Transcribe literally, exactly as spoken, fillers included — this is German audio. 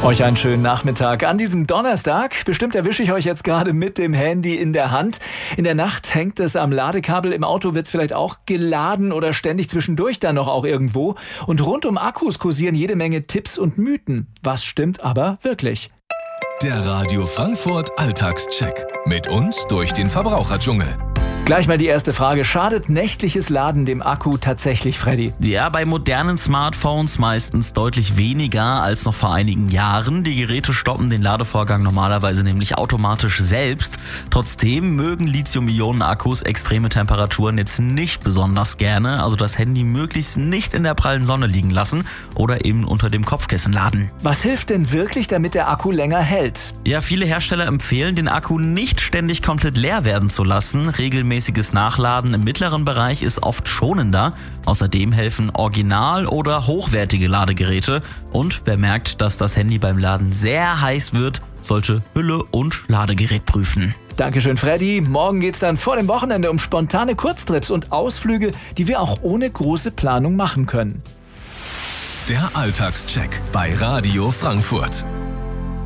Euch einen schönen Nachmittag. An diesem Donnerstag, bestimmt erwische ich euch jetzt gerade mit dem Handy in der Hand. In der Nacht hängt es am Ladekabel, im Auto wird es vielleicht auch geladen oder ständig zwischendurch dann noch auch irgendwo. Und rund um Akkus kursieren jede Menge Tipps und Mythen. Was stimmt aber wirklich? Der Radio Frankfurt Alltagscheck. Mit uns durch den Verbraucherdschungel. Gleich mal die erste Frage. Schadet nächtliches Laden dem Akku tatsächlich, Freddy? Ja, bei modernen Smartphones meistens deutlich weniger als noch vor einigen Jahren. Die Geräte stoppen den Ladevorgang normalerweise nämlich automatisch selbst. Trotzdem mögen Lithium-Ionen-Akkus extreme Temperaturen jetzt nicht besonders gerne. Also das Handy möglichst nicht in der prallen Sonne liegen lassen oder eben unter dem Kopfkissen laden. Was hilft denn wirklich, damit der Akku länger hält? Ja, viele Hersteller empfehlen, den Akku nicht ständig komplett leer werden zu lassen. Regelmäßig Regelmäßiges Nachladen im mittleren Bereich ist oft schonender. Außerdem helfen original- oder hochwertige Ladegeräte. Und wer merkt, dass das Handy beim Laden sehr heiß wird, sollte Hülle und Ladegerät prüfen. Dankeschön, Freddy. Morgen geht's dann vor dem Wochenende um spontane Kurztrips und Ausflüge, die wir auch ohne große Planung machen können. Der Alltagscheck bei Radio Frankfurt.